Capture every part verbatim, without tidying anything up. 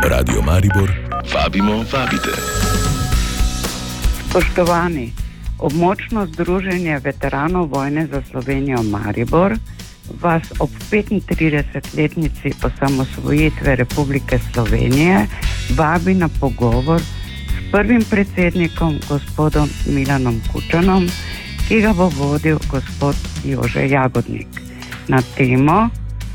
Radio Maribor, vabimo, vabite. Spoštovani, območno združenje veteranov vojne za Slovenijo Maribor vas ob petintridesetletnici osamosvojitve Republike Slovenije vabi na pogovor s prvim predsednikom, gospodom Milanom Kučanom, ki ga bo vodil gospod Jože Jagodnik, na temo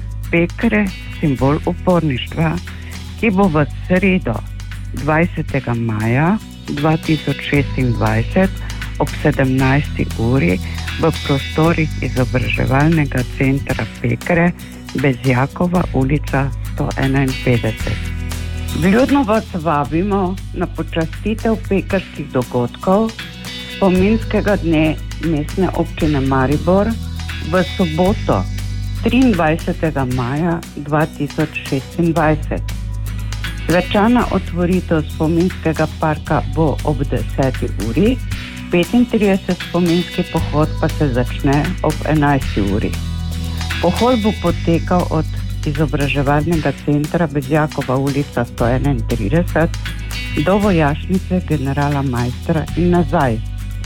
Pekre, simbol uporništva, ki bo v sredo dvajsetega maja dva tisoč šestindvajset ob sedemnajsti uri v prostorih izobraževalnega centra Pekre, Bezjakova ulica sto enainpetdeset. Vljudno vas vabimo na počastitev pekrskih dogodkov spominskega dne Mestne občine Maribor v soboto triindvajsetega maja dva tisoč šestindvajset. Svečana otvoritev spominskega parka bo ob deseti uri, petintrideset spominski pohod pa se začne ob enajsti uri. Pohod bo potekal od izobraževalnega centra Bezjakova ulica sto enaintrideset do vojašnice generala Maistra in nazaj.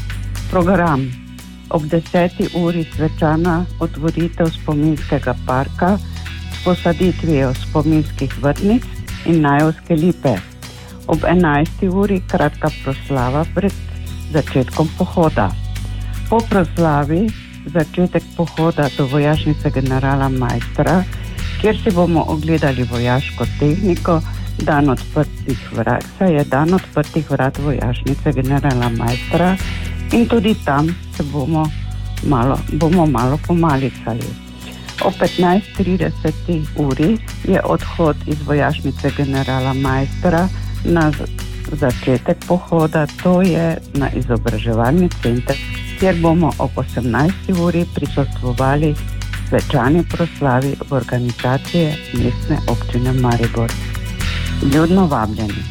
Program: ob deseti uri svečana otvoritev spominskega parka s posaditvijo spominskih vrtnic in najevske lipe. Ob enajsti uri kratka proslava pred začetkom pohoda. Po proslavi začetek pohoda do vojašnice generala Maistra, kjer si bomo ogledali vojaško tehniko. Dan odprtih vrat, saj je dan odprtih vrat vojašnice generala Maistra in tudi tam se bomo malo, bomo malo pomalicali. O petnajst trideset uri je odhod iz vojašnice generala Maistra na začetek pohoda, to je na izobraževalni center, kjer bomo ob osemnajsti uri prisostvovali svečani proslavi v organizacije Mestne občine Maribor. Vljudno vabljeni.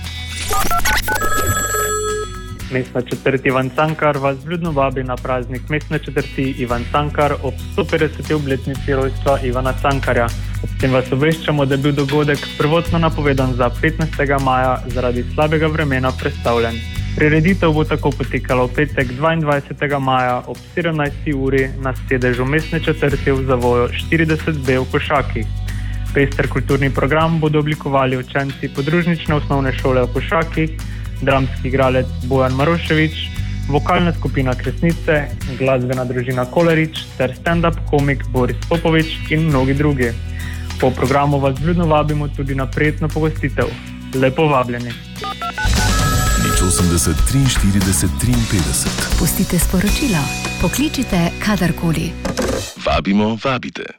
Mestna četrt Ivan Cankar vas vljudno vabi na praznik Mestne četrti Ivan Cankar ob sto petdeseti obletnici rojstva Ivana Cankarja. Ob tem vas obveščamo, da je bil dogodek prvotno napovedan za petnajstega maja, zaradi slabega vremena prestavljen. Prireditev bo tako potekala v petek dvaindvajsetega maja ob sedemnajsti uri na sedežu Mestne četrti v zavoju štirideset B v Košakih. Pester kulturni program bodo oblikovali učenci podružnične osnovne šole v Košakih, dramski igralec Bojan Maroševič, vokalna skupina Kresnice, glasbena družina Kolerič ter stand-up komik Boris Popovič in mnogi drugi. Po programu vas vljudno vabimo tudi na prijetno pogostitev. Lepo vabljeni. nič osemdeset triinštirideset triinpetdeset. Pustite sporočilo, pokličite kadarkoli. Vabimo, vabite.